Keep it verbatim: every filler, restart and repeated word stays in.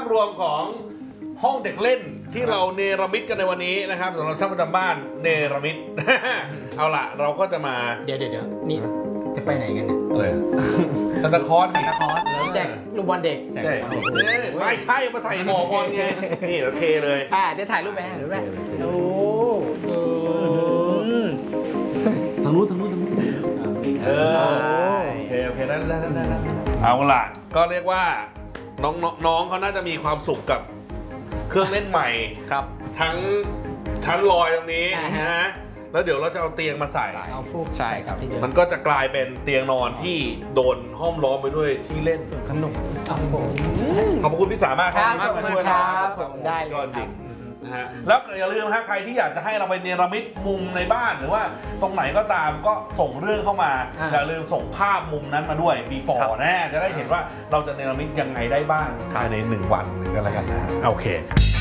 พรวมของห้องเด็กเล่นที่เราเนรมิตกันในวันนี้นะครับสำหรับท่านประจำบ้านเนรมิต เอาล่ะเราก็จะมาเดี๋ยวเดี๋ยวนี่จะไปไหนกันเนี่ยเลยซันตาคลอสนี่ตะคอสแล้วแจกลูกบอลเด็กใช่ไม่ใช่มาใส่หมอบอลไงนี่เราเทเลยอ่าเดี๋ยวถ่ายรูปไปให้รูปแรกโอ้ทางนู้นทางนู้นทางนู้นเออโอเคโอเคได้ได้ได้ได้เอาล่ะก็เรียกว่าน้องน้องเขาน่าจะมีความสุขกับเครื่องเล่นใหม่ครับทั้งชั้นลอยตรงนี้นะแล้วเดี๋ยวเราจะเอาเตียงมาใส่เอาฟูกใช่ครับที่เดิมมันก็จะกลายเป็นเตียงนอนที่โดนห้อมล้อมไปด้วยที่เล่นขนมขอบคุณพี่สามารถครับขอบคุณครับได้เลยจริงนะฮะแล้วอย่าลืมนะใครที่อยากจะให้เราไปเนรมิตมุมในบ้านหรือว่าตรงไหนก็ตามก็ส่งเรื่องเข้ามาอย่าลืมส่งภาพมุมนั้นมาด้วย before นะจะได้เห็นว่าเราจะเนรมิตยังไงได้บ้างภายในหนึ่งวันหรืออะไรกันนะโอเค